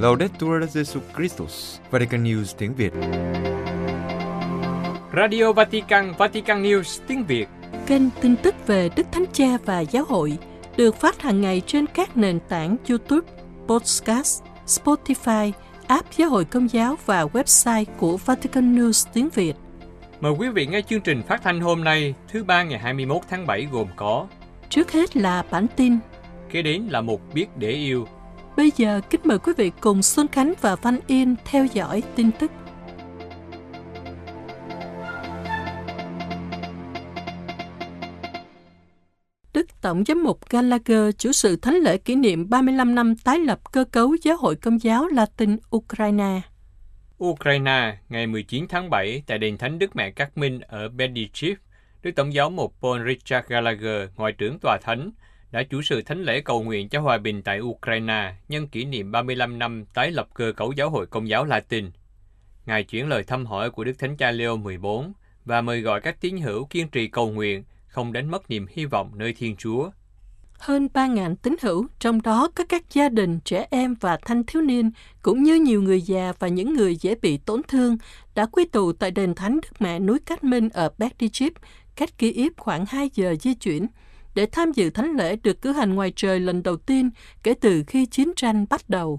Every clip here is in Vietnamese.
Laudetur Jesus Christus, Vatican News tiếng Việt. Radio Vatican, Vatican News tiếng Việt. Kênh tin tức về Đức Thánh Cha và Giáo hội được phát hàng ngày trên các nền tảng YouTube, Podcast, Spotify, app Giáo hội Công giáo và website của Vatican News tiếng Việt. Mời quý vị nghe chương trình phát thanh hôm nay, thứ Ba ngày 21 tháng 7 gồm có: trước hết là bản tin, kế đến là mục Biết để yêu. Bây giờ kính mời quý vị cùng Xuân Khánh và Văn Yên theo dõi tin tức. Đức Tổng giám mục Gallagher chủ sự thánh lễ kỷ niệm 35 năm tái lập cơ cấu Giáo hội Công giáo Latin Ukraine. Ukraine, ngày 19 tháng 7 tại đền Thánh Đức Mẹ Các Minh ở Berdichev, Đức Tổng giáo mục Paul Richard Gallagher, Ngoại trưởng Tòa Thánh, đã chủ sự thánh lễ cầu nguyện cho hòa bình tại Ukraine nhân kỷ niệm 35 năm tái lập cơ cấu Giáo hội Công giáo Latin. Ngài chuyển lời thăm hỏi của Đức Thánh Cha Leo XIV và mời gọi các tín hữu kiên trì cầu nguyện, không đánh mất niềm hy vọng nơi Thiên Chúa. Hơn 3.000 tín hữu, trong đó có các gia đình, trẻ em và thanh thiếu niên, cũng như nhiều người già và những người dễ bị tổn thương, đã quy tụ tại đền Thánh Đức Mẹ núi Cát Minh ở Berdichev, cách Kyiv khoảng 2 giờ di chuyển, để tham dự thánh lễ được cử hành ngoài trời lần đầu tiên kể từ khi chiến tranh bắt đầu.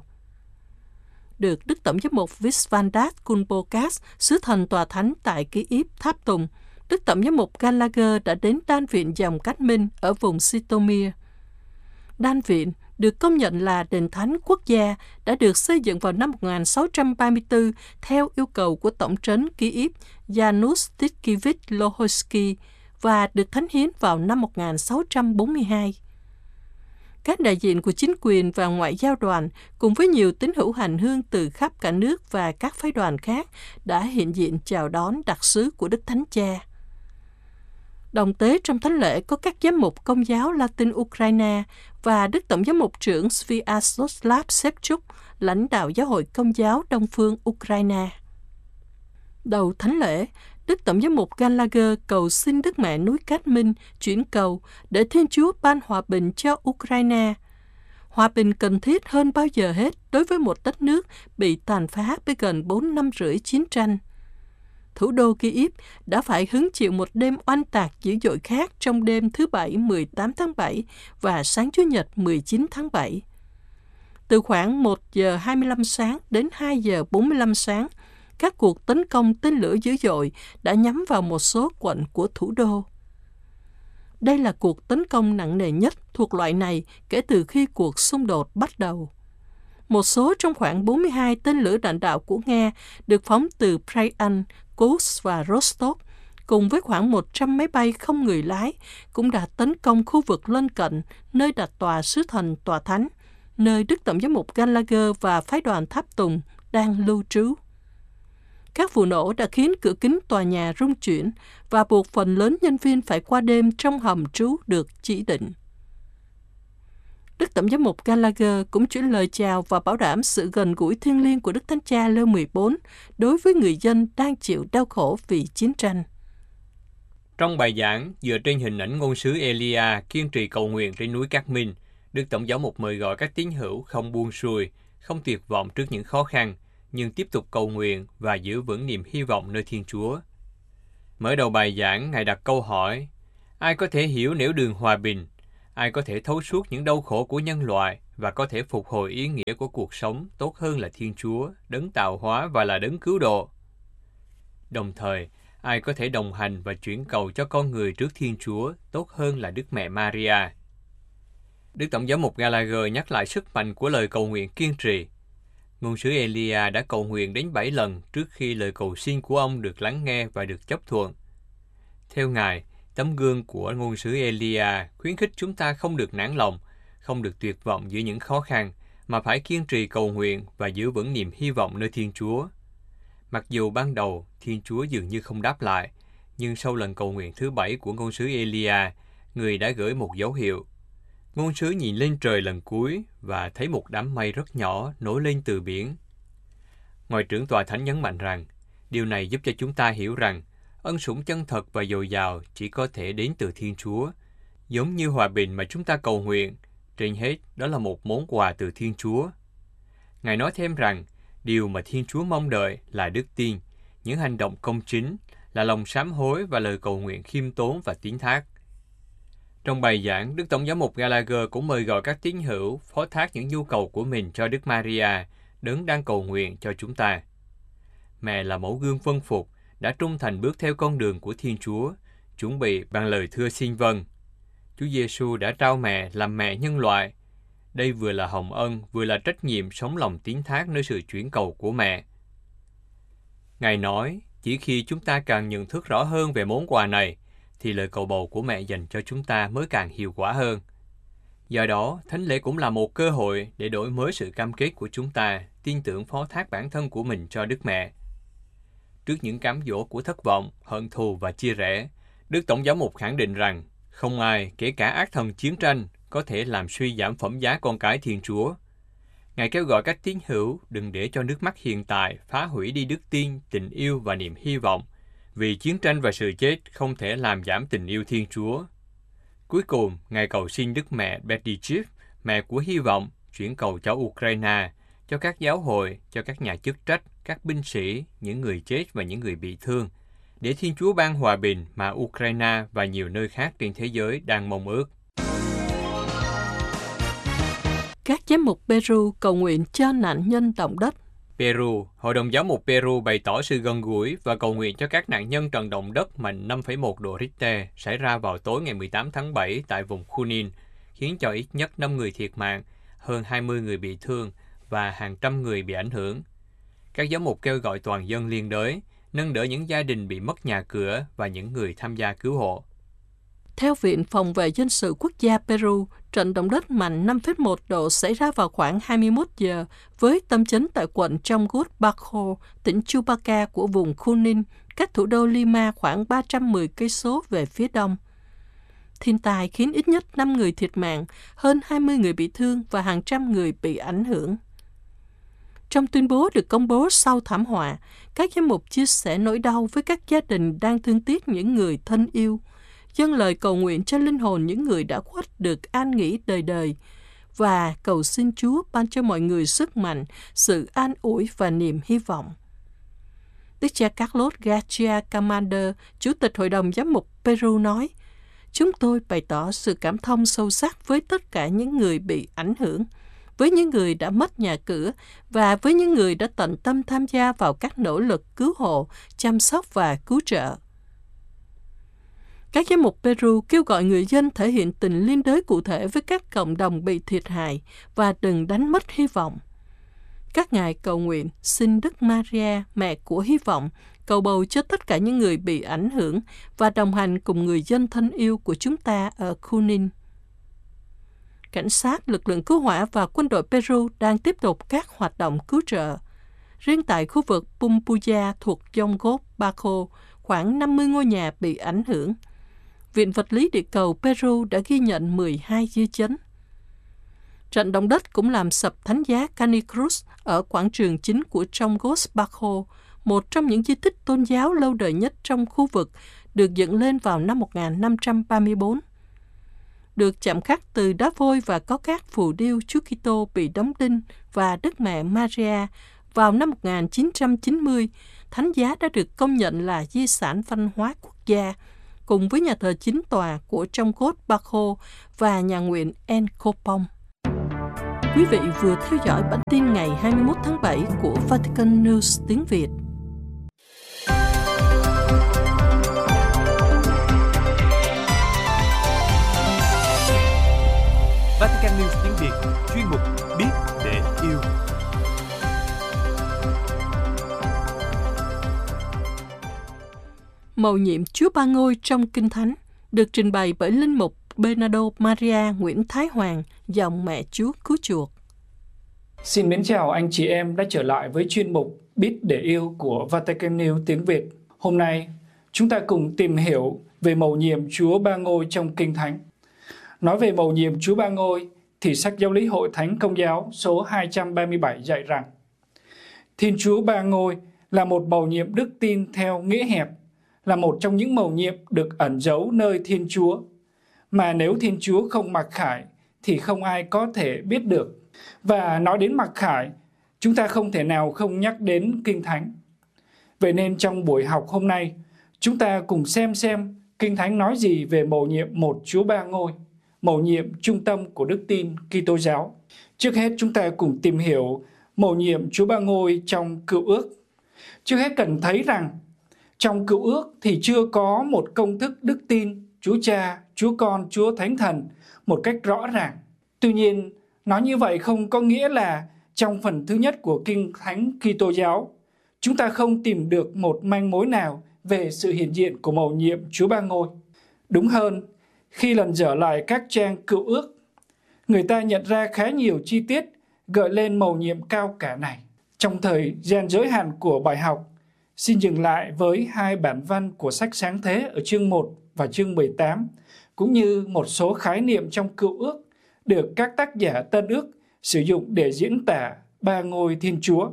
Được Đức Tổng giám mục Visvandas Kulbokas, sứ thần Tòa Thánh tại Kyiv tháp tùng, Đức Tổng giám mục Gallagher đã đến đan viện dòng Cát Minh ở vùng Sitomir. Đan viện được công nhận là đền thánh quốc gia, đã được xây dựng vào năm 1634 theo yêu cầu của Tổng trấn Kyiv Janusz Titkiewicz Lohoisky và được thánh hiến vào năm 1642. Các đại diện của chính quyền và ngoại giao đoàn cùng với nhiều tín hữu hành hương từ khắp cả nước và các phái đoàn khác đã hiện diện chào đón đặc sứ của Đức Thánh Cha. Đồng tế trong thánh lễ có các giám mục Công giáo Latin Ukraine và Đức Tổng giám mục trưởng Sviatoslav Shevchuk, lãnh đạo Giáo hội Công giáo Đông phương Ukraine. Đầu thánh lễ, Đức Tổng giám mục Gallagher cầu xin Đức Mẹ núi Cát Minh chuyển cầu để Thiên Chúa ban hòa bình cho Ukraine. Hòa bình cần thiết hơn bao giờ hết đối với một đất nước bị tàn phá với gần 4 năm rưỡi chiến tranh. Thủ đô Kyiv đã phải hứng chịu một đêm oanh tạc dữ dội khác trong đêm thứ Bảy 18 tháng 7 và sáng Chủ nhật 19 tháng 7. Từ khoảng 1 giờ 25 sáng đến 2 giờ 45 sáng, các cuộc tấn công tên lửa dữ dội đã nhắm vào một số quận của thủ đô. Đây là cuộc tấn công nặng nề nhất thuộc loại này kể từ khi cuộc xung đột bắt đầu. Một số trong khoảng 42 tên lửa đạn đạo của Nga được phóng từ Bryansk, Kursk và Rostov, cùng với khoảng 100 máy bay không người lái, cũng đã tấn công khu vực lân cận, nơi đặt tòa sứ thần Tòa Thánh, nơi Đức Tổng giám mục Gallagher và phái đoàn tháp tùng đang lưu trú. Các vụ nổ đã khiến cửa kính tòa nhà rung chuyển và buộc phần lớn nhân viên phải qua đêm trong hầm trú được chỉ định. Đức Tổng giám mục Gallagher cũng chuyển lời chào và bảo đảm sự gần gũi thiêng liêng của Đức Thánh Cha Leo XIV đối với người dân đang chịu đau khổ vì chiến tranh. Trong bài giảng, dựa trên hình ảnh ngôn sứ Elia kiên trì cầu nguyện trên núi Cát Minh, Đức Tổng giáo mục mời gọi các tín hữu không buông xuôi, không tuyệt vọng trước những khó khăn, nhưng tiếp tục cầu nguyện và giữ vững niềm hy vọng nơi Thiên Chúa. Mở đầu bài giảng, Ngài đặt câu hỏi: ai có thể hiểu nẻo đường hòa bình? Ai có thể thấu suốt những đau khổ của nhân loại và có thể phục hồi ý nghĩa của cuộc sống tốt hơn là Thiên Chúa, đấng tạo hóa và là đấng cứu độ? Đồng thời, ai có thể đồng hành và chuyển cầu cho con người trước Thiên Chúa tốt hơn là Đức Mẹ Maria? Đức Tổng giám mục Gallagher nhắc lại sức mạnh của lời cầu nguyện kiên trì. Ngôn sứ Elia đã cầu nguyện đến 7 lần trước khi lời cầu xin của ông được lắng nghe và được chấp thuận. Theo Ngài, tấm gương của ngôn sứ Elia khuyến khích chúng ta không được nản lòng, không được tuyệt vọng giữa những khó khăn, mà phải kiên trì cầu nguyện và giữ vững niềm hy vọng nơi Thiên Chúa. Mặc dù ban đầu Thiên Chúa dường như không đáp lại, nhưng sau lần cầu nguyện thứ 7 của ngôn sứ Elia, người đã gửi một dấu hiệu. Ngôn sứ nhìn lên trời lần cuối và thấy một đám mây rất nhỏ nổi lên từ biển. Ngoại trưởng Tòa Thánh nhấn mạnh rằng, điều này giúp cho chúng ta hiểu rằng ân sủng chân thật và dồi dào chỉ có thể đến từ Thiên Chúa. Giống như hòa bình mà chúng ta cầu nguyện, trên hết đó là một món quà từ Thiên Chúa. Ngài nói thêm rằng, điều mà Thiên Chúa mong đợi là đức tin, những hành động công chính, là lòng sám hối và lời cầu nguyện khiêm tốn và tín thác. Trong bài giảng, Đức Tổng giám mục Gallagher cũng mời gọi các tín hữu phó thác những nhu cầu của mình cho Đức Maria, đấng đang cầu nguyện cho chúng ta. Mẹ là mẫu gương vâng phục, đã trung thành bước theo con đường của Thiên Chúa, chuẩn bị bằng lời thưa xin vâng. Chúa Giêsu đã trao mẹ làm mẹ nhân loại. Đây vừa là hồng ân, vừa là trách nhiệm sống lòng tín thác nơi sự chuyển cầu của mẹ. Ngài nói, chỉ khi chúng ta càng nhận thức rõ hơn về món quà này, thì lời cầu bầu của mẹ dành cho chúng ta mới càng hiệu quả hơn. Do đó, thánh lễ cũng là một cơ hội để đổi mới sự cam kết của chúng ta, tin tưởng phó thác bản thân của mình cho Đức Mẹ. Trước những cám dỗ của thất vọng, hận thù và chia rẽ, Đức Tổng giám mục khẳng định rằng không ai, kể cả ác thần chiến tranh, có thể làm suy giảm phẩm giá con cái Thiên Chúa. Ngài kêu gọi các tín hữu đừng để cho nước mắt hiện tại phá hủy đi đức tin, tình yêu và niềm hy vọng, vì chiến tranh và sự chết không thể làm giảm tình yêu Thiên Chúa. Cuối cùng, Ngài cầu xin Đức Mẹ Berdichev, mẹ của hy vọng, chuyển cầu cho Ukraine, cho các giáo hội, cho các nhà chức trách, các binh sĩ, những người chết và những người bị thương, để Thiên Chúa ban hòa bình mà Ukraine và nhiều nơi khác trên thế giới đang mong ước. Các giám mục Peru cầu nguyện cho nạn nhân động đất. Peru, Hội đồng Giáo mục Peru bày tỏ sự gần gũi và cầu nguyện cho các nạn nhân trận động đất mạnh 5,1 độ Richter xảy ra vào tối ngày 18 tháng 7 tại vùng Junín, khiến cho ít nhất 5 người thiệt mạng, hơn 20 người bị thương và hàng trăm người bị ảnh hưởng. Các giám mục kêu gọi toàn dân liên đới, nâng đỡ những gia đình bị mất nhà cửa và những người tham gia cứu hộ. Theo Viện Phòng vệ Dân sự Quốc gia Peru, trận động đất mạnh 5,1 độ xảy ra vào khoảng 21 giờ với tâm chấn tại quận Chongut Bajo, tỉnh Chupaca của vùng Junín, cách thủ đô Lima khoảng 310 cây số về phía đông. Thiên tai khiến ít nhất 5 người thiệt mạng, hơn 20 người bị thương và hàng trăm người bị ảnh hưởng. Trong tuyên bố được công bố sau thảm họa, các giám mục chia sẻ nỗi đau với các gia đình đang thương tiếc những người thân yêu, dâng lời cầu nguyện cho linh hồn những người đã khuất được an nghỉ đời đời và cầu xin Chúa ban cho mọi người sức mạnh, sự an ủi và niềm hy vọng. Đức cha Carlos Garcia Camander, Chủ tịch Hội đồng Giám mục Peru nói, chúng tôi bày tỏ sự cảm thông sâu sắc với tất cả những người bị ảnh hưởng, với những người đã mất nhà cửa và với những người đã tận tâm tham gia vào các nỗ lực cứu hộ, chăm sóc và cứu trợ. Các giám mục Peru kêu gọi người dân thể hiện tình liên đới cụ thể với các cộng đồng bị thiệt hại và đừng đánh mất hy vọng. Các ngài cầu nguyện xin Đức Maria, mẹ của hy vọng, cầu bầu cho tất cả những người bị ảnh hưởng và đồng hành cùng người dân thân yêu của chúng ta ở Junín. Cảnh sát, lực lượng cứu hỏa và quân đội Peru đang tiếp tục các hoạt động cứu trợ. Riêng tại khu vực Pumpuya thuộc Chongut Bajo, khoảng 50 ngôi nhà bị ảnh hưởng. Viện Vật lý Địa cầu Peru đã ghi nhận 12 dư chấn. Trận động đất cũng làm sập thánh giá Canicruz ở quảng trường chính của Chongut Bajo, một trong những di tích tôn giáo lâu đời nhất trong khu vực, được dựng lên vào năm 1534. Được chạm khắc từ đá vôi và có các phù điêu Chúa Kitô bị đóng đinh và Đức Mẹ Maria, vào năm 1990, thánh giá đã được công nhận là di sản văn hóa quốc gia, cùng với nhà thờ chính tòa của Chongut Bajo và nhà nguyện Encopong. Quý vị vừa theo dõi bản tin ngày 21 tháng 7 của Vatican News tiếng Việt. Vatican News tiếng Việt, chuyên mục Biết để yêu. Mầu nhiệm Chúa Ba Ngôi trong Kinh Thánh được trình bày bởi Linh mục Bernardo Maria Nguyễn Thái Hoàng, dòng Mẹ Chúa Cứu Chuộc. Xin mến chào anh chị em đã trở lại với chuyên mục Biết để yêu của Vatican News tiếng Việt. Hôm nay, chúng ta cùng tìm hiểu về mầu nhiệm Chúa Ba Ngôi trong Kinh Thánh. Nói về mầu nhiệm Chúa Ba Ngôi thì sách Giáo lý Hội Thánh Công giáo số 237 dạy rằng Thiên Chúa Ba Ngôi là một mầu nhiệm đức tin theo nghĩa hẹp, là một trong những mầu nhiệm được ẩn giấu nơi Thiên Chúa, mà nếu Thiên Chúa không mặc khải thì không ai có thể biết được. Và nói đến mặc khải, chúng ta không thể nào không nhắc đến Kinh Thánh. Vậy nên trong buổi học hôm nay, chúng ta cùng xem Kinh Thánh nói gì về mầu nhiệm một Chúa Ba Ngôi, mầu nhiệm trung tâm của đức tin Kitô giáo. Trước hết chúng ta cùng tìm hiểu mầu nhiệm Chúa Ba Ngôi trong Cựu Ước. Trước hết cần thấy rằng trong Cựu Ước thì chưa có một công thức đức tin Chúa Cha, Chúa Con, Chúa Thánh Thần một cách rõ ràng. Tuy nhiên, nói như vậy không có nghĩa là trong phần thứ nhất của Kinh Thánh Kitô giáo, chúng ta không tìm được một manh mối nào về sự hiện diện của mầu nhiệm Chúa Ba Ngôi. Đúng hơn, khi lần dở lại các trang Cựu Ước, người ta nhận ra khá nhiều chi tiết gợi lên mầu nhiệm cao cả này. Trong thời gian giới hạn của bài học, xin dừng lại với hai bản văn của sách Sáng Thế ở chương 1 và chương 18, cũng như một số khái niệm trong Cựu Ước được các tác giả Tân Ước sử dụng để diễn tả Ba Ngôi Thiên Chúa.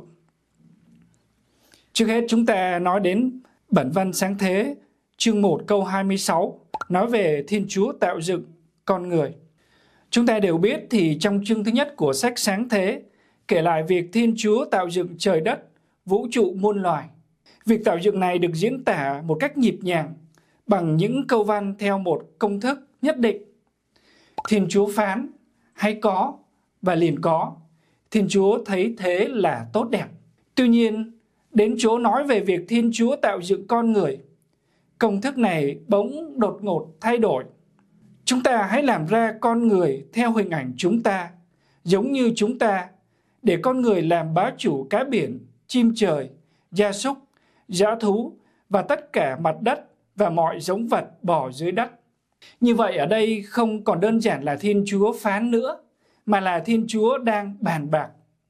Trước hết chúng ta nói đến bản văn Sáng Thế, chương 1 câu 26, nói về Thiên Chúa tạo dựng con người. Chúng ta đều biết thì trong chương thứ nhất của sách Sáng Thế kể lại việc Thiên Chúa tạo dựng trời đất, vũ trụ muôn loài. Việc tạo dựng này được diễn tả một cách nhịp nhàng bằng những câu văn theo một công thức nhất định. Thiên Chúa phán, hãy có, và liền có. Thiên Chúa thấy thế là tốt đẹp. Tuy nhiên, đến chỗ nói về việc Thiên Chúa tạo dựng con người, công thức này bỗng đột ngột thay đổi. Chúng ta hãy làm ra con người theo hình ảnh chúng ta, giống như chúng ta, để con người làm bá chủ cá biển, chim trời, gia súc, dã thú và tất cả mặt đất và mọi giống vật bò dưới đất. Như vậy ở đây không còn đơn giản là Thiên Chúa phán nữa, mà là Thiên Chúa đang bàn bạc.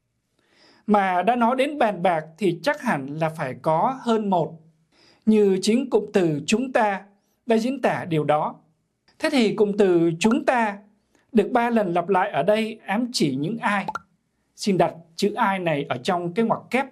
Mà đã nói đến bàn bạc thì chắc hẳn là phải có hơn một, như chính cụm từ chúng ta đã diễn tả điều đó. Thế thì cụm từ chúng ta được 3 lần lặp lại ở đây ám chỉ những ai? Xin đặt chữ ai này ở trong cái ngoặc kép.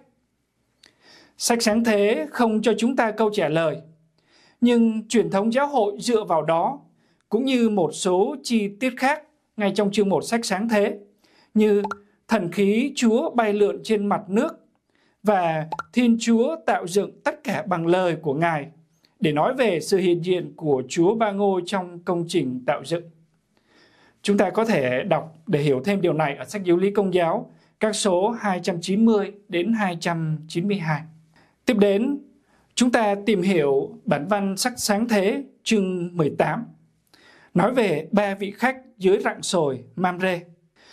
Sách Sáng Thế không cho chúng ta câu trả lời, nhưng truyền thống giáo hội dựa vào đó, cũng như một số chi tiết khác ngay trong chương 1 sách Sáng Thế, như thần khí Chúa bay lượn trên mặt nước và Thiên Chúa tạo dựng tất cả bằng lời của Ngài, để nói về sự hiện diện của Chúa Ba Ngôi trong công trình tạo dựng. Chúng ta có thể đọc để hiểu thêm điều này ở sách Giáo lý Công giáo, các số 290 đến 292. Tiếp đến, chúng ta tìm hiểu bản văn sách Sáng Thế chương 18, nói về 3 vị khách dưới rặng sồi Mamre.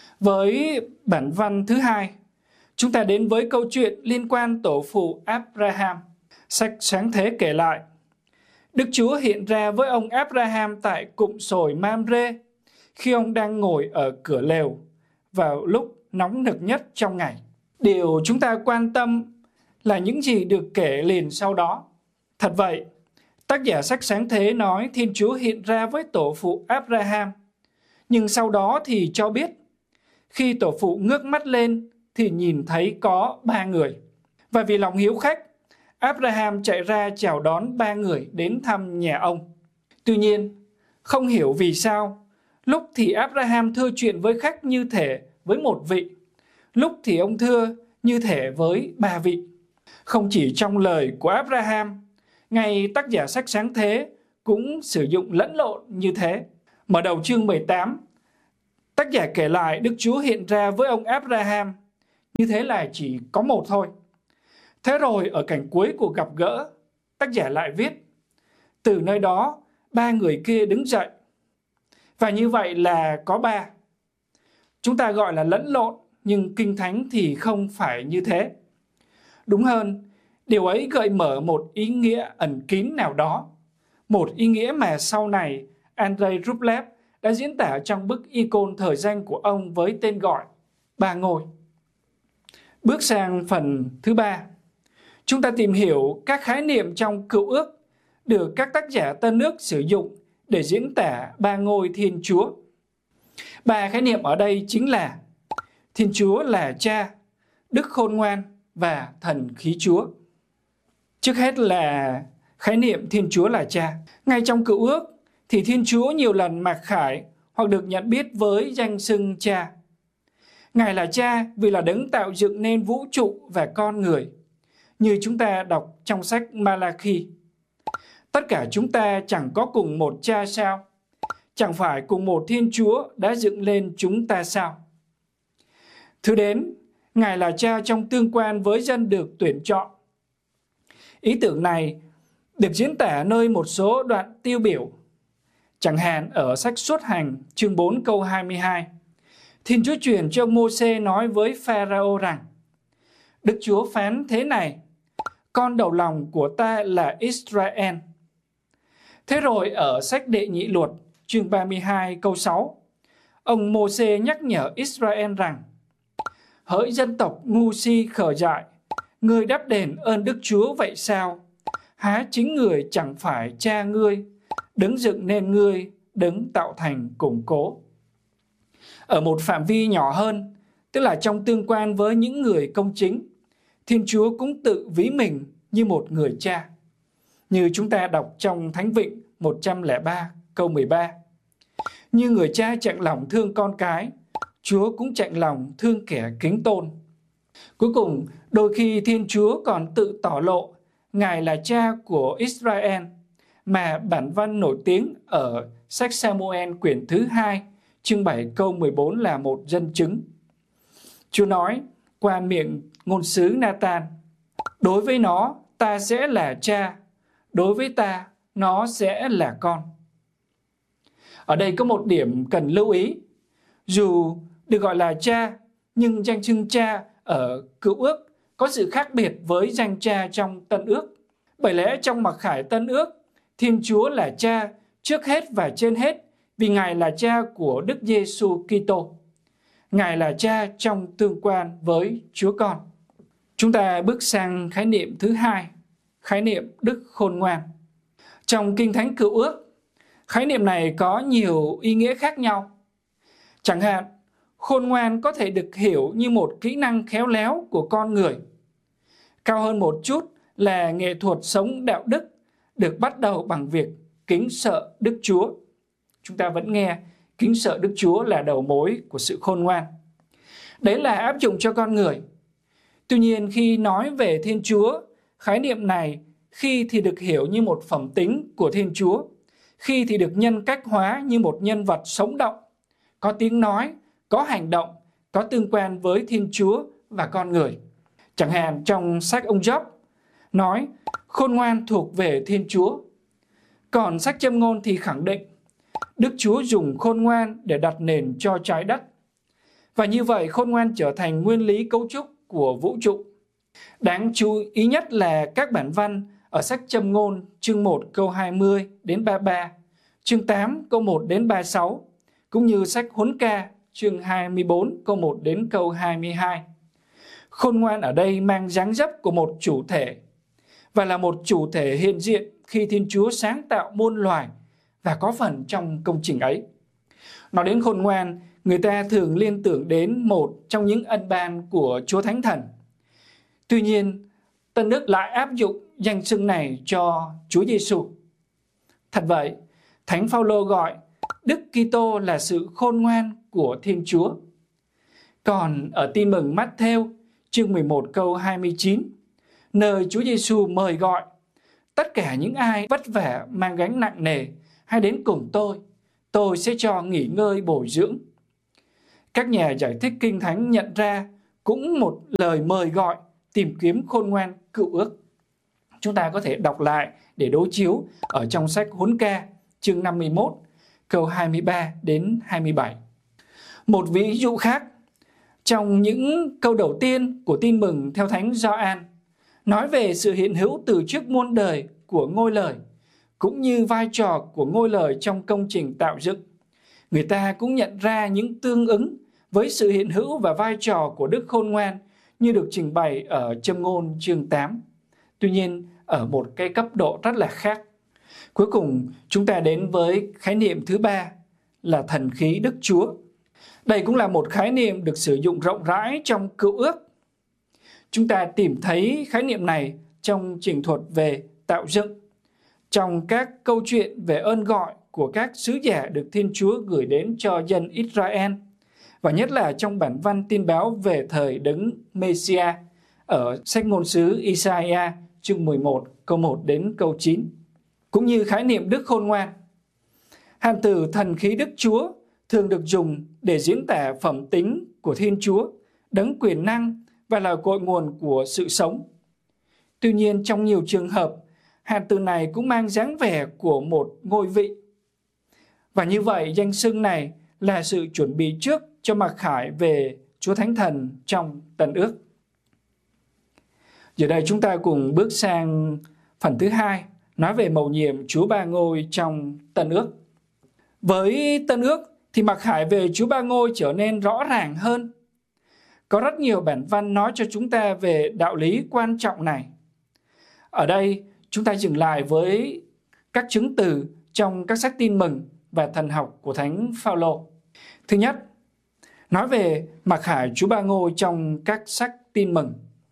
Với bản văn thứ hai, chúng ta đến với câu chuyện liên quan tổ phụ Abraham. Sách Sáng Thế kể lại, Đức Chúa hiện ra với ông Abraham tại cụm sồi Mamre khi ông đang ngồi ở cửa lều vào lúc nóng nực nhất trong ngày. Điều chúng ta quan tâm là những gì được kể liền sau đó. Thật vậy, tác giả sách Sáng Thế nói Thiên Chúa hiện ra với tổ phụ Abraham, nhưng sau đó thì cho biết khi tổ phụ ngước mắt lên thì nhìn thấy có 3 người. Và vì lòng hiếu khách, Abraham chạy ra chào đón 3 người đến thăm nhà ông. Tuy nhiên, không hiểu vì sao, lúc thì Abraham thưa chuyện với khách như thể với một vị, lúc thì ông thưa như thể với 3 vị. Không chỉ trong lời của Abraham, ngay tác giả sách Sáng Thế cũng sử dụng lẫn lộn như thế. Mở đầu chương 18, tác giả kể lại Đức Chúa hiện ra với ông Abraham, như thế là chỉ có một thôi. Thế rồi ở cảnh cuối của gặp gỡ, tác giả lại viết, từ nơi đó 3 người kia đứng dậy. Và như vậy là có 3. Chúng ta gọi là lẫn lộn, nhưng Kinh Thánh thì không phải như thế. Đúng hơn, điều ấy gợi mở một ý nghĩa ẩn kín nào đó, một ý nghĩa mà sau này Andrei Rublev đã diễn tả trong bức icon thời danh của ông với tên gọi Ba Ngôi. Bước sang phần thứ 3, chúng ta tìm hiểu các khái niệm trong Cựu Ước được các tác giả Tân Ước sử dụng để diễn tả Ba Ngôi Thiên Chúa. 3 khái niệm ở đây chính là Thiên Chúa là Cha, Đức Khôn Ngoan và Thần Khí Chúa. Trước hết là khái niệm Thiên Chúa là Cha. Ngay trong Cựu Ước thì Thiên Chúa nhiều lần mặc khải hoặc được nhận biết với danh xưng Cha. Ngài là Cha vì là đấng tạo dựng nên vũ trụ và con người, như chúng ta đọc trong sách Malachi. Tất cả chúng ta chẳng có cùng một Cha sao? Chẳng phải cùng một Thiên Chúa đã dựng lên chúng ta sao? Thứ đến, Ngài là Cha trong tương quan với dân được tuyển chọn. Ý tưởng này được diễn tả nơi một số đoạn tiêu biểu. Chẳng hạn ở sách Xuất Hành chương 4 câu 22, Thiên Chúa truyền cho Mô-sê nói với Pharaoh rằng: Đức Chúa phán thế này: con đầu lòng của ta là Israel. Thế rồi ở sách Đệ Nhị Luật chương 32 câu 6, ông Mô-sê nhắc nhở Israel rằng: hỡi dân tộc ngu si khờ dại, ngươi đáp đền ơn Đức Chúa vậy sao? Há chính người chẳng phải Cha ngươi, đấng dựng nên ngươi, đấng tạo thành củng cố. Ở một phạm vi nhỏ hơn, tức là trong tương quan với những người công chính, Thiên Chúa cũng tự ví mình như một người cha. Như chúng ta đọc trong Thánh Vịnh 103 câu 13. Như người cha chạnh lòng thương con cái, Chúa cũng chạnh lòng thương kẻ kính tôn. Cuối cùng, đôi khi Thiên Chúa còn tự tỏ lộ Ngài là Cha của Israel, mà bản văn nổi tiếng ở sách Samuel quyển thứ 2, chương 7 câu 14 là một dẫn chứng. Chúa nói qua miệng ngôn sứ Nathan: đối với nó, ta sẽ là cha, đối với ta, nó sẽ là con. Ở đây có một điểm cần lưu ý. Dù được gọi là cha, nhưng danh xưng cha ở Cựu Ước có sự khác biệt với danh cha trong Tân Ước. Bởi lẽ trong mặc khải Tân Ước, Thiên Chúa là Cha trước hết và trên hết, vì Ngài là Cha của Đức Giêsu Kitô. Ngài là Cha trong tương quan với Chúa Con. Chúng ta bước sang khái niệm thứ hai, khái niệm Đức Khôn Ngoan. Trong Kinh Thánh Cựu Ước, khái niệm này có nhiều ý nghĩa khác nhau. Chẳng hạn, khôn ngoan có thể được hiểu như một kỹ năng khéo léo của con người. Cao hơn một chút là nghệ thuật sống đạo đức, được bắt đầu bằng việc kính sợ Đức Chúa. Chúng ta vẫn nghe kính sợ Đức Chúa là đầu mối của sự khôn ngoan. Đấy là áp dụng cho con người. Tuy nhiên, khi nói về Thiên Chúa, khái niệm này khi thì được hiểu như một phẩm tính của Thiên Chúa, khi thì được nhân cách hóa như một nhân vật sống động, có tiếng nói, có hành động, có tương quan với Thiên Chúa và con người. Chẳng hạn trong sách ông Gióp nói khôn ngoan thuộc về Thiên Chúa. Còn sách Châm Ngôn thì khẳng định Đức Chúa dùng khôn ngoan để đặt nền cho trái đất. Và như vậy khôn ngoan trở thành nguyên lý cấu trúc của vũ trụ. Đáng chú ý nhất là các bản văn ở sách Châm Ngôn chương 1 câu 20 đến 33, chương 8 câu 1 đến 36, cũng như sách Huấn Ca chương 24 câu 1 đến câu 22. Khôn ngoan ở đây mang dáng dấp của một chủ thể, và là một chủ thể hiện diện khi Thiên Chúa sáng tạo muôn loài và có phần trong công trình ấy. Nói đến khôn ngoan, người ta thường liên tưởng đến một trong những ân ban của Chúa Thánh Thần. Tuy nhiên, Tân Ước lại áp dụng danh xưng này cho Chúa Giêsu. Thật vậy, Thánh Phaolô gọi Đức Kitô là sự khôn ngoan của Thiên Chúa. Còn ở Tin mừng Mát-thêu chương 11 câu 29, nơi Chúa Giêsu mời gọi tất cả những ai vất vả mang gánh nặng nề, hãy đến cùng tôi sẽ cho nghỉ ngơi bồi dưỡng. Các nhà giải thích Kinh Thánh nhận ra cũng một lời mời gọi tìm kiếm khôn ngoan Cựu Ước. Chúng ta có thể đọc lại để đối chiếu ở trong sách Huấn Ca chương 51 câu 23 đến 27. Một ví dụ khác, trong những câu đầu tiên của Tin mừng theo Thánh Gioan, nói về sự hiện hữu từ trước muôn đời của ngôi lời, cũng như vai trò của ngôi lời trong công trình tạo dựng. Người ta cũng nhận ra những tương ứng với sự hiện hữu và vai trò của Đức Khôn Ngoan như được trình bày ở Châm Ngôn chương 8. Tuy nhiên, ở một cái cấp độ rất là khác. Cuối cùng, chúng ta đến với khái niệm thứ ba là thần khí Đức Chúa. Đây cũng là một khái niệm được sử dụng rộng rãi trong Cựu Ước. Chúng ta tìm thấy khái niệm này trong trình thuật về tạo dựng, trong các câu chuyện về ơn gọi của các sứ giả được Thiên Chúa gửi đến cho dân Israel, và nhất là trong bản văn tin báo về thời Đấng Messiah ở sách ngôn sứ Isaiah chương 11 câu 1 đến câu 9, cũng như khái niệm đức khôn ngoan. Hàm từ thần khí Đức Chúa thường được dùng để diễn tả phẩm tính của Thiên Chúa, đấng quyền năng và là cội nguồn của sự sống. Tuy nhiên, trong nhiều trường hợp, hàm từ này cũng mang dáng vẻ của một ngôi vị. Và như vậy, danh xưng này là sự chuẩn bị trước cho mặc khải về Chúa Thánh Thần trong Tân Ước. Giờ đây chúng ta cùng bước sang phần thứ hai, nói về mầu nhiệm Chúa Ba Ngôi trong Tân Ước. Với Tân Ước thì mặc khải về Chúa Ba Ngôi trở nên rõ ràng hơn. Có rất nhiều bản văn nói cho chúng ta về đạo lý quan trọng này. Ở đây chúng ta dừng lại với các chứng từ trong các sách tin mừng và thần học của Thánh Phaolô. Thứ nhất, nói về mặc khải Chúa Ba Ngôi trong các sách tin mừng.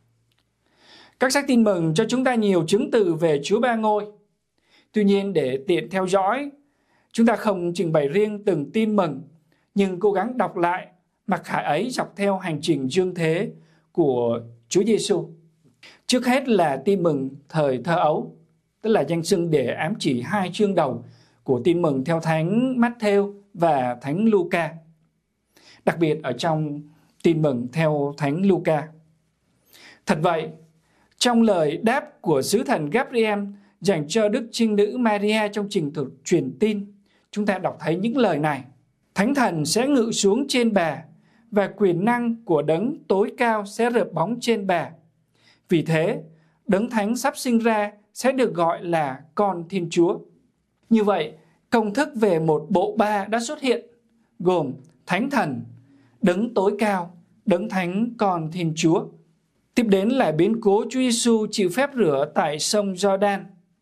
Các sách tin mừng cho chúng ta nhiều chứng từ về Chúa Ba Ngôi. Tuy nhiên, để tiện theo dõi, chúng ta không trình bày riêng từng tin mừng, nhưng cố gắng đọc lại mặc khải ấy dọc theo hành trình dương thế của Chúa Giêsu. Trước hết là tin mừng thời thơ ấu, tức là danh xưng để ám chỉ hai chương đầu của tin mừng theo Thánh Mát-thêu và Thánh Luca. Đặc biệt ở trong tin mừng theo Thánh Luca. Thật vậy, trong lời đáp của sứ thần Gabriel dành cho Đức Trinh Nữ Maria trong trình tự truyền tin, chúng ta đọc thấy những lời này: Thánh Thần sẽ ngự xuống trên bà, và quyền năng của Đấng tối cao sẽ rợp bóng trên bà. Vì thế, Đấng Thánh sắp sinh ra sẽ được gọi là Con Thiên Chúa. Như vậy, công thức về một bộ ba đã xuất hiện, gồm Thánh Thần, Đấng tối cao, Đấng Thánh, Con Thiên Chúa. Tiếp đến là biến cố Chúa Giêsu chịu phép rửa tại sông Giođan.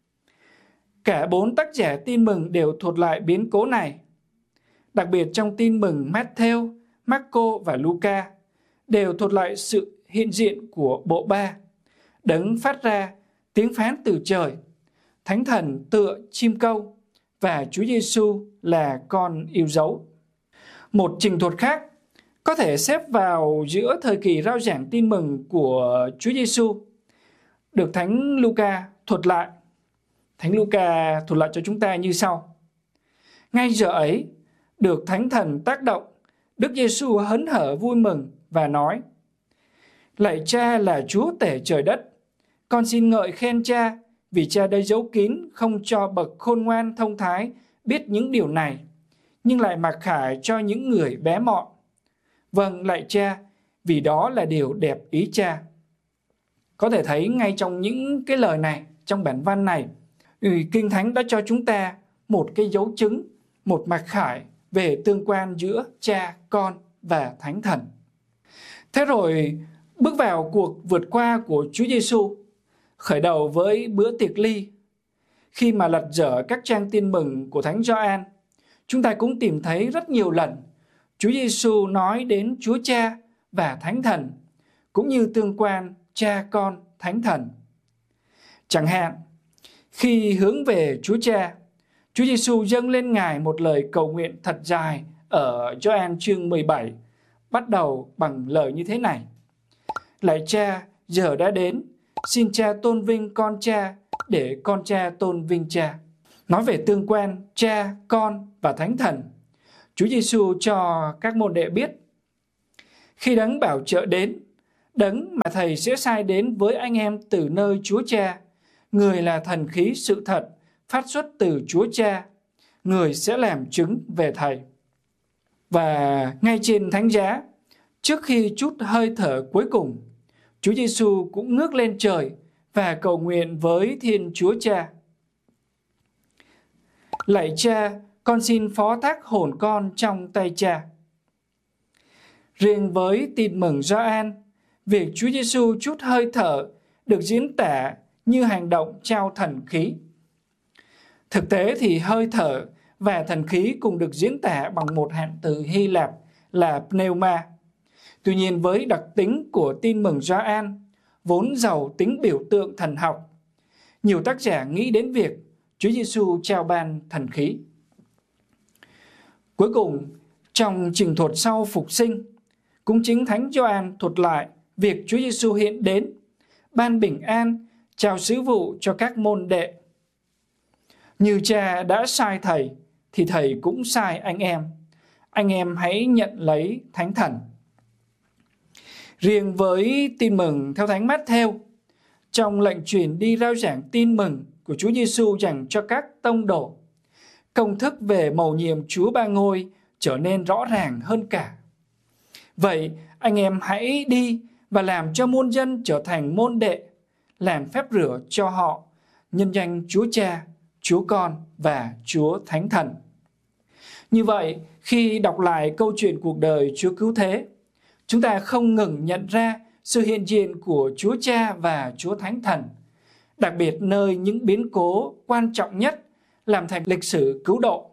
Cả 4 tác giả tin mừng đều thuật lại biến cố này. Đặc biệt trong tin mừng Mát-thêu, Marco và Luca đều thuật lại sự hiện diện của bộ ba. Đấng phát ra tiếng phán từ trời, Thánh Thần tựa chim câu và Chúa Giêsu là con yêu dấu. Một trình thuật khác có thể xếp vào giữa thời kỳ rao giảng tin mừng của Chúa Giêsu được Thánh Luca thuật lại. Thánh Luca thuật lại cho chúng ta như sau: ngay giờ ấy, được Thánh Thần tác động, Đức Giêsu hớn hở vui mừng và nói: Lạy Cha là Chúa tể trời đất, con xin ngợi khen Cha vì Cha đã giấu kín không cho bậc khôn ngoan thông thái biết những điều này, nhưng lại mặc khải cho những người bé mọn. Vâng, lạy Cha, vì đó là điều đẹp ý Cha. Có thể thấy ngay trong những cái lời này, trong bản văn này, Kinh Thánh đã cho chúng ta một cái dấu chứng, một mặc khải về tương quan giữa Cha, Con và Thánh Thần. Thế rồi bước vào cuộc vượt qua của Chúa Giêsu, khởi đầu với bữa tiệc ly. Khi mà lật dở các trang tin mừng của Thánh Gioan, chúng ta cũng tìm thấy rất nhiều lần Chúa Giêsu nói đến Chúa Cha và Thánh Thần, cũng như tương quan Cha, Con, Thánh Thần. Chẳng hạn, khi hướng về Chúa Cha, Chúa Giêsu dâng lên Ngài một lời cầu nguyện thật dài ở Gioan chương 17, bắt đầu bằng lời như thế này: Lạy Cha, giờ đã đến, xin Cha tôn vinh con Cha, để con Cha tôn vinh Cha. Nói về tương quan Cha, Con và Thánh Thần, Chúa Giêsu cho các môn đệ biết: khi Đấng bảo trợ đến, Đấng mà Thầy sẽ sai đến với anh em từ nơi Chúa Cha, người là thần khí sự thật phát xuất từ Chúa Cha, người sẽ làm chứng về Thầy. Và ngay trên thánh giá, trước khi chút hơi thở cuối cùng, Chúa Giêsu cũng ngước lên trời và cầu nguyện với Thiên Chúa Cha: Lạy Cha, con xin phó thác hồn con trong tay Cha. Riêng với tin mừng Gioan, việc Chúa Giêsu chút hơi thở được diễn tả như hành động trao thần khí. Thực tế thì hơi thở và thần khí cùng được diễn tả bằng một hạn từ Hy Lạp là pneuma. Tuy nhiên, với đặc tính của tin mừng Gioan vốn giàu tính biểu tượng thần học, nhiều tác giả nghĩ đến việc Chúa Giêsu trao ban thần khí. Cuối cùng, Trong trình thuật sau phục sinh, cũng chính Thánh Gioan thuật lại việc Chúa Giêsu hiện đến, ban bình an, trao sứ vụ cho các môn đệ. Như Cha đã sai Thầy, thì Thầy cũng sai anh em. Anh em hãy nhận lấy Thánh Thần. Riêng với tin mừng theo Thánh Mát-thêu, trong lệnh truyền đi rao giảng tin mừng của Chúa Giêsu dành cho các tông đồ, công thức về mầu nhiệm Chúa Ba Ngôi trở nên rõ ràng hơn cả. Vậy anh em hãy đi và làm cho muôn dân trở thành môn đệ, làm phép rửa cho họ nhân danh Chúa Cha, Chúa Con và Chúa Thánh Thần. Như vậy, khi đọc lại câu chuyện cuộc đời Chúa Cứu Thế, chúng ta không ngừng nhận ra sự hiện diện của Chúa Cha và Chúa Thánh Thần, đặc biệt nơi những biến cố quan trọng nhất làm thành lịch sử cứu độ.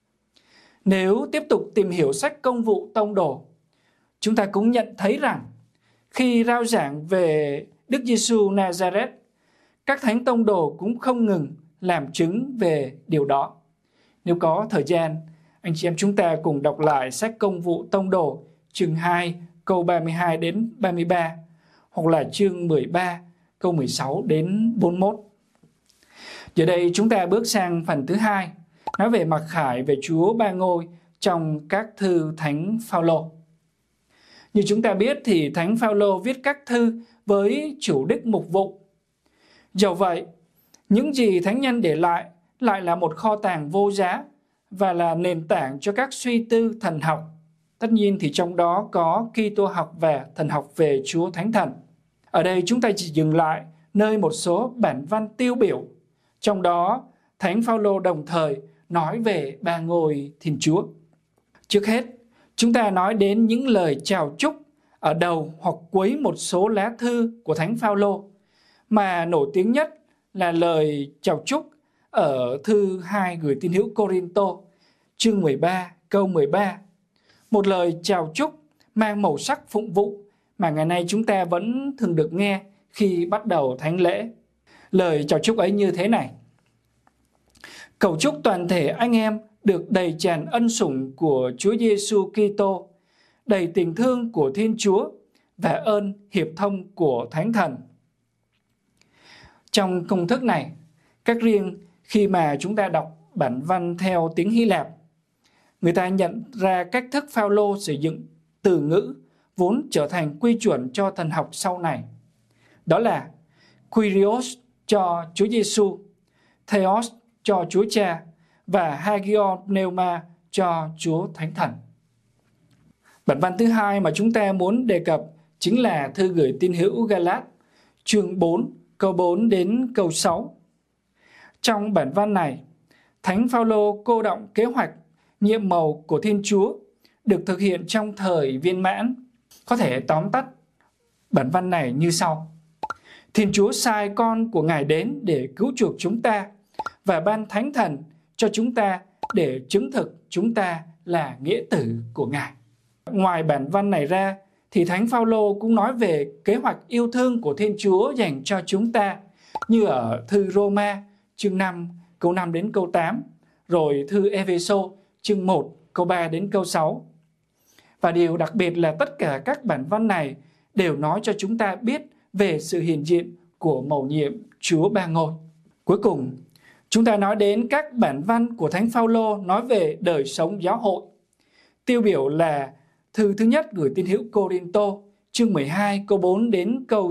Nếu tiếp tục tìm hiểu sách Công vụ Tông đồ, chúng ta cũng nhận thấy rằng khi rao giảng về Đức Giêsu Nazareth, các thánh tông đồ cũng không ngừng làm chứng về điều đó. Nếu có thời gian, anh chị em chúng ta cùng đọc lại sách Công vụ Tông đồ chương 2 câu 32 đến 33 hoặc là chương 13 câu 16 đến 41. Giờ đây chúng ta bước sang phần thứ hai, nói về mặc khải về Chúa Ba Ngôi trong các thư Thánh Phaolô. Như chúng ta biết thì Thánh Phaolô viết các thư với chủ đích mục vụ. Dẫu vậy, những gì thánh nhân để lại là một kho tàng vô giá và là nền tảng cho các suy tư thần học. Tất nhiên thì trong đó có Kitô học và thần học về Chúa Thánh Thần. Ở đây chúng ta chỉ dừng lại nơi một số bản văn tiêu biểu. Trong đó, Thánh Phaolô đồng thời nói về Ba Ngôi Thiên Chúa. Trước hết, chúng ta nói đến những lời chào chúc ở đầu hoặc cuối một số lá thư của Thánh Phaolô, mà nổi tiếng nhất là lời chào chúc ở thư 2 gửi tín hữu Cô-rin-tô, chương 13, câu 13. Một lời chào chúc mang màu sắc phụng vụ mà ngày nay chúng ta vẫn thường được nghe khi bắt đầu thánh lễ. Lời chào chúc ấy như thế này: cầu chúc toàn thể anh em được đầy tràn ân sủng của Chúa Giêsu Kitô, đầy tình thương của Thiên Chúa và ơn hiệp thông của Thánh Thần. Trong công thức này, cách riêng khi mà chúng ta đọc bản văn theo tiếng Hy Lạp, người ta nhận ra cách thức Phaolô sử dụng từ ngữ vốn trở thành quy chuẩn cho thần học sau này. Đó là Kyrios cho Chúa Giêsu, Theos cho Chúa Cha và Hagion Pneuma cho Chúa Thánh Thần. Bản văn thứ hai mà chúng ta muốn đề cập chính là thư gửi tín hữu Galat, chương 4, câu 4 đến câu 6. Trong bản văn này, Thánh Phaolô cô đọng kế hoạch nhiệm mầu của Thiên Chúa được thực hiện trong thời viên mãn. Có thể tóm tắt bản văn này như sau: Thiên Chúa sai con của Ngài đến để cứu chuộc chúng ta và ban Thánh Thần cho chúng ta để chứng thực chúng ta là nghĩa tử của Ngài. Ngoài bản văn này ra thì Thánh Phaolô cũng nói về kế hoạch yêu thương của Thiên Chúa dành cho chúng ta, như ở thư Roma chương 5 câu 5 đến câu 8, rồi thư Ê-phê-sô chương 1 câu 3 đến câu 6. Và điều đặc biệt là tất cả các bản văn này đều nói cho chúng ta biết về sự hiện diện của mầu nhiệm Chúa Ba Ngôi. Cuối cùng, chúng ta nói đến các bản văn của Thánh Phaolô nói về đời sống giáo hội. Tiêu biểu là thư thứ nhất gửi tín hữu Cô-rin-tô, chương 12 câu 4 đến câu